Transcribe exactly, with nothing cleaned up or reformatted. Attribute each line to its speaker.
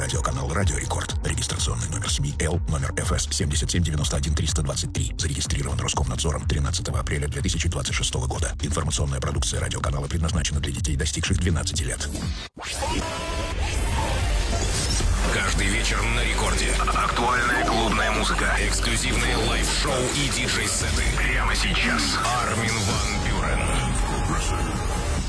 Speaker 1: радиоканал «Радио Рекорд». Регистрационный номер СМИ Л, номер эф эс семь семь девять один три два три. Зарегистрирован Роскомнадзором тринадцатого апреля две тысячи двадцать шестого года. Информационная продукция радиоканала предназначена для детей, достигших двенадцати лет.
Speaker 2: Каждый вечер на рекорде. Актуальная клубная музыка, эксклюзивные лайв-шоу и диджей-сеты. Прямо сейчас. Армин ван Бюрен.